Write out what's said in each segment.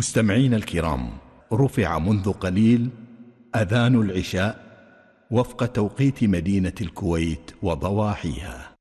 مستمعين الكرام، رفع منذ قليل أذان العشاء وفق توقيت مدينة الكويت وضواحيها.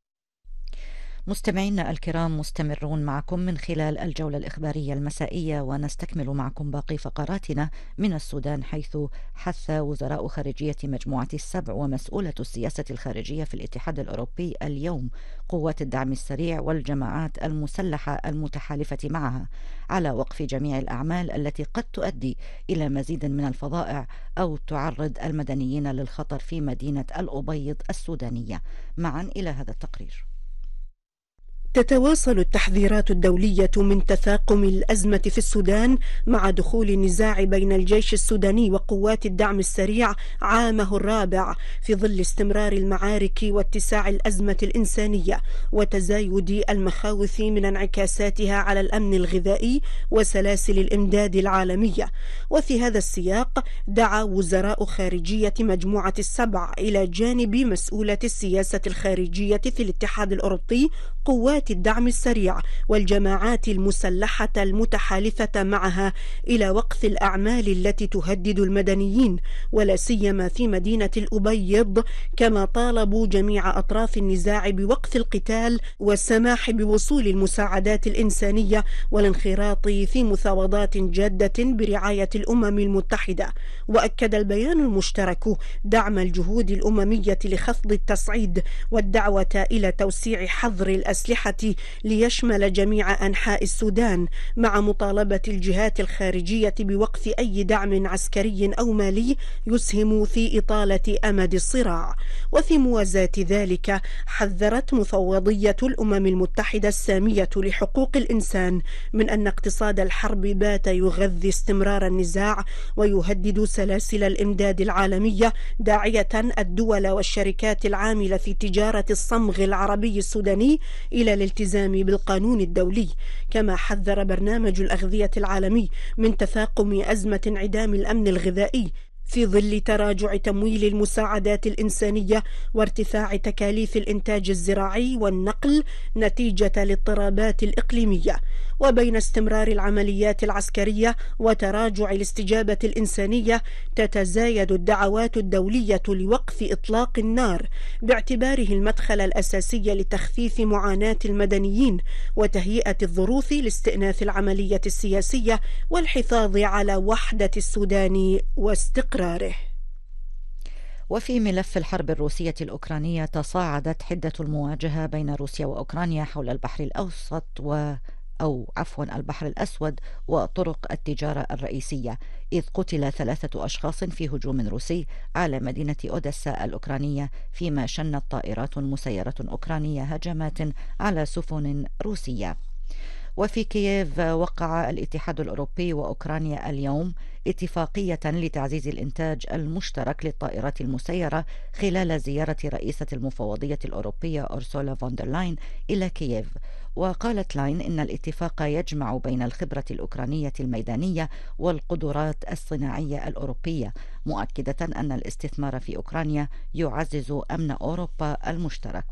مستمعينا الكرام، مستمرون معكم من خلال الجولة الإخبارية المسائية، ونستكمل معكم باقي فقراتنا من السودان، حيث حث وزراء خارجية مجموعة السبع ومسؤولة السياسة الخارجية في الاتحاد الأوروبي اليوم قوات الدعم السريع والجماعات المسلحة المتحالفة معها على وقف جميع الأعمال التي قد تؤدي إلى مزيد من الفظائع أو تعرض المدنيين للخطر في مدينة الأبيض السودانية. معا إلى هذا التقرير. تتواصل التحذيرات الدولية من تفاقم الأزمة في السودان مع دخول النزاع بين الجيش السوداني وقوات الدعم السريع عامه الرابع، في ظل استمرار المعارك واتساع الأزمة الإنسانية وتزايد المخاوف من انعكاساتها على الأمن الغذائي وسلاسل الإمداد العالمية. وفي هذا السياق دعا وزراء خارجية مجموعة السبع إلى جانب مسؤولة السياسة الخارجية في الاتحاد الأوروبي قوات الدعم السريع والجماعات المسلحة المتحالفة معها إلى وقف الأعمال التي تهدد المدنيين ولا سيما في مدينة الأبيض، كما طالبوا جميع أطراف النزاع بوقف القتال والسماح بوصول المساعدات الإنسانية والانخراط في مفاوضات جادة برعاية الأمم المتحدة. وأكد البيان المشترك دعم الجهود الأممية لخفض التصعيد والدعوة إلى توسيع حظر الأسلحة ليشمل جميع أنحاء السودان، مع مطالبة الجهات الخارجية بوقف أي دعم عسكري أو مالي يسهم في إطالة أمد الصراع. وفي موازاة ذلك حذرت مفوضية الأمم المتحدة السامية لحقوق الإنسان من أن اقتصاد الحرب بات يغذي استمرار النزاع ويهدد سلاسل الإمداد العالمية، داعية الدول والشركات العاملة في تجارة الصمغ العربي السوداني إلى الالتزام بالقانون الدولي. كما حذر برنامج الأغذية العالمي من تفاقم أزمة انعدام الأمن الغذائي في ظل تراجع تمويل المساعدات الإنسانية وارتفاع تكاليف الإنتاج الزراعي والنقل نتيجة الاضطرابات الإقليمية. وبين استمرار العمليات العسكرية وتراجع الاستجابة الإنسانية، تتزايد الدعوات الدولية لوقف إطلاق النار باعتباره المدخل الأساسي لتخفيف معاناة المدنيين وتهيئة الظروف لاستئناف العملية السياسية والحفاظ على وحدة السودان واستقراره. وفي ملف الحرب الروسية الأوكرانية، تصاعدت حدة المواجهة بين روسيا وأوكرانيا حول البحر الأوسط البحر الأسود وطرق التجارة الرئيسية، إذ قتل 3 أشخاص في هجوم روسي على مدينة أوديسا الأوكرانية، فيما شنت طائرات مسيرة أوكرانية هجمات على سفن روسية. وفي كييف، وقع الاتحاد الأوروبي وأوكرانيا اليوم اتفاقية لتعزيز الإنتاج المشترك للطائرات المسيرة خلال زيارة رئيسة المفوضية الأوروبية أورسولا فوندرلاين إلى كييف. وقالت لاين إن الاتفاق يجمع بين الخبرة الأوكرانية الميدانية والقدرات الصناعية الأوروبية، مؤكدة أن الاستثمار في أوكرانيا يعزز أمن أوروبا المشترك.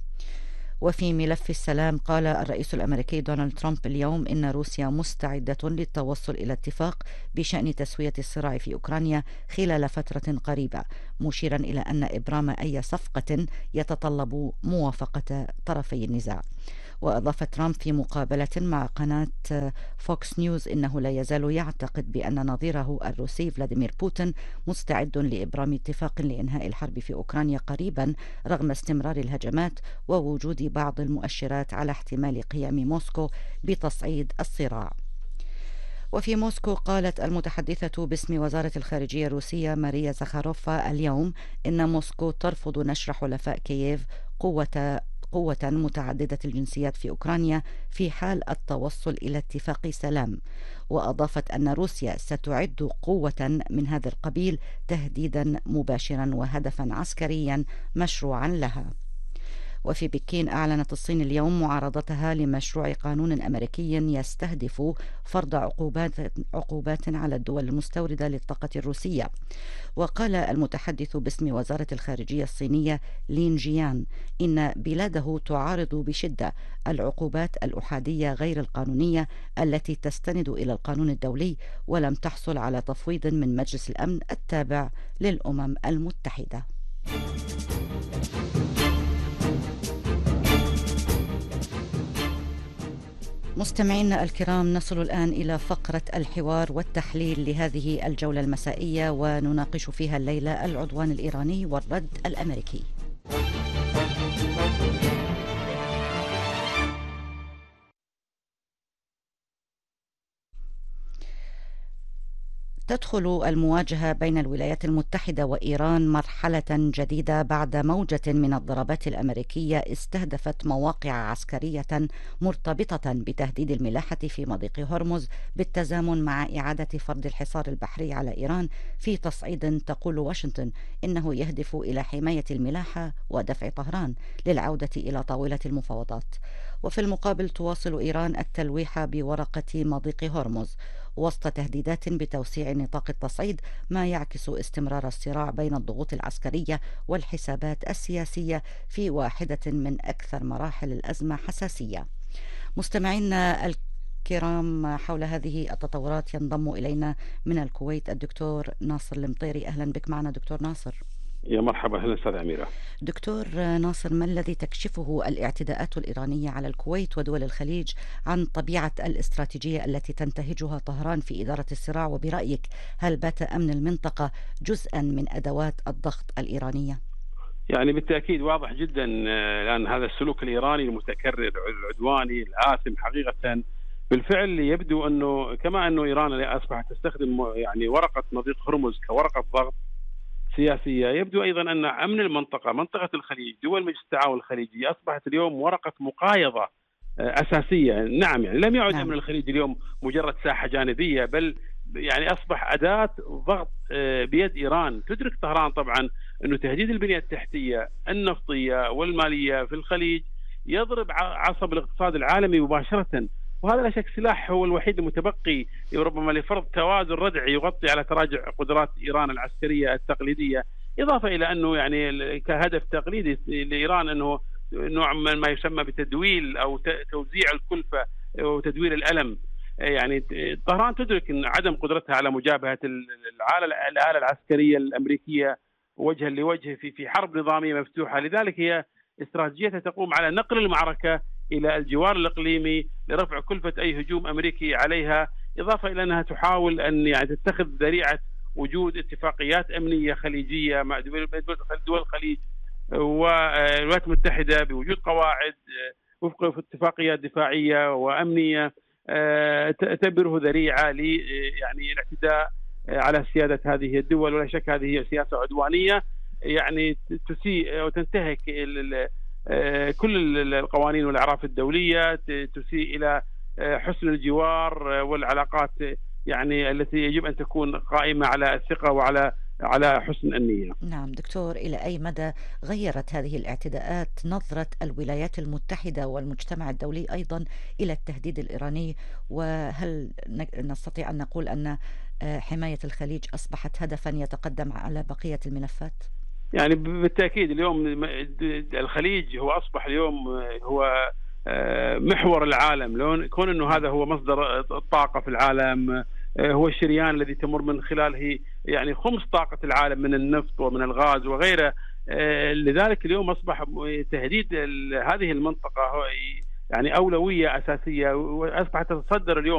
وفي ملف السلام، قال الرئيس الأمريكي دونالد ترامب اليوم إن روسيا مستعدة للتوصل إلى اتفاق بشأن تسوية الصراع في أوكرانيا خلال فترة قريبة، مشيرا إلى أن إبرام أي صفقة يتطلب موافقة طرفي النزاع. وأضاف ترامب في مقابلة مع قناة فوكس نيوز إنه لا يزال يعتقد بأن نظيره الروسي فلاديمير بوتين مستعد لإبرام اتفاق لإنهاء الحرب في أوكرانيا قريبا، رغم استمرار الهجمات ووجود بعض المؤشرات على احتمال قيام موسكو بتصعيد الصراع. وفي موسكو، قالت المتحدثة باسم وزارة الخارجية الروسية ماريا زخاروفا اليوم إن موسكو ترفض نشر حلفاء كييف قوة متعددة الجنسيات في أوكرانيا في حال التوصل إلى اتفاق سلام. وأضافت أن روسيا ستعد قوة من هذا القبيل تهديدا مباشرا وهدفا عسكريا مشروعا لها. وفي بكين أعلنت الصين اليوم معارضتها لمشروع قانون أمريكي يستهدف فرض عقوبات على الدول المستوردة للطاقة الروسية. وقال المتحدث باسم وزارة الخارجية الصينية لين جيان إن بلاده تعارض بشدة العقوبات الأحادية غير القانونية التي تستند إلى القانون الدولي ولم تحصل على تفويض من مجلس الأمن التابع للأمم المتحدة. مستمعينا الكرام، نصل الآن إلى فقرة الحوار والتحليل لهذه الجولة المسائية، ونناقش فيها الليلة العدوان الإيراني والرد الأمريكي. تدخل المواجهة بين الولايات المتحدة وإيران مرحلة جديدة بعد موجة من الضربات الأمريكية استهدفت مواقع عسكرية مرتبطة بتهديد الملاحة في مضيق هرمز، بالتزامن مع إعادة فرض الحصار البحري على إيران في تصعيد تقول واشنطن إنه يهدف إلى حماية الملاحة ودفع طهران للعودة إلى طاولة المفاوضات. وفي المقابل تواصل إيران التلويح بورقة مضيق هرمز وسط تهديدات بتوسيع نطاق التصعيد، ما يعكس استمرار الصراع بين الضغوط العسكرية والحسابات السياسية في واحدة من أكثر مراحل الأزمة حساسية. مستمعينا الكرام، حول هذه التطورات ينضم إلينا من الكويت الدكتور ناصر المطيري. أهلا بك معنا دكتور ناصر. يا مرحبا، أهلا أستاذ أميرة. دكتور ناصر، ما الذي تكشفه الاعتداءات الإيرانية على الكويت ودول الخليج عن طبيعة الاستراتيجية التي تنتهجها طهران في إدارة الصراع؟ وبرأيك هل بات أمن المنطقة جزءا من أدوات الضغط الإيرانية؟ يعني بالتأكيد واضح جدا، لأن هذا السلوك الإيراني المتكرر العدواني الآثم حقيقة بالفعل يبدو أنه كما أنه إيران أصبحت تستخدم يعني ورقة مضيق هرمز كورقة ضغط سياسية، يبدو أيضا أن أمن المنطقة، منطقة الخليج، دول مجلس التعاون الخليجي أصبحت اليوم ورقة مقايضة أساسية. نعم، يعني لم يعد أمن الخليج اليوم مجرد ساحة جانبية، بل يعني أصبح أداة ضغط بيد إيران. تدرك طهران طبعا أنه تهديد البنية التحتية النفطية والمالية في الخليج يضرب عصب الاقتصاد العالمي مباشرة، وهذا لا شك سلاح هو الوحيد المتبقي ربما لفرض توازن ردعي يغطي على تراجع قدرات إيران العسكرية التقليدية، إضافة إلى أنه يعني كهدف تقليدي لإيران أنه نوع من ما يسمى بتدويل أو توزيع الكلفة وتدوير الألم. يعني طهران تدرك أن عدم قدرتها على مجابهة الآلة العسكرية الأمريكية وجها لوجه في حرب نظامية مفتوحة، لذلك هي استراتيجيتها تقوم على نقل المعركة إلى الجوار الإقليمي لرفع كلفة أي هجوم أمريكي عليها، إضافة إلى أنها تحاول أن يعني تتخذ ذريعة وجود اتفاقيات أمنية خليجية مع دول الخليج والولايات المتحدة بوجود قواعد وفق اتفاقيات دفاعية وأمنية تعتبره ذريعة يعني الاعتداء على سيادة هذه الدول. ولا شك هذه هي سياسة عدوانية يعني تسيء وتنتهك كل القوانين والأعراف الدولية، تسيء إلى حسن الجوار والعلاقات يعني التي يجب أن تكون قائمة على الثقة وعلى حسن النية. نعم دكتور، إلى أي مدى غيرت هذه الاعتداءات نظرة الولايات المتحدة والمجتمع الدولي أيضا إلى التهديد الإيراني؟ وهل نستطيع أن نقول أن حماية الخليج أصبحت هدفا يتقدم على بقية الملفات؟ يعني بالتأكيد اليوم الخليج هو أصبح اليوم هو محور العالم، كون أنه هذا هو مصدر الطاقة في العالم، هو الشريان الذي تمر من خلاله يعني خمس طاقة العالم من النفط ومن الغاز وغيره. لذلك اليوم أصبح تهديد هذه المنطقة يعني أولوية أساسية، وأصبحت تتصدر اليوم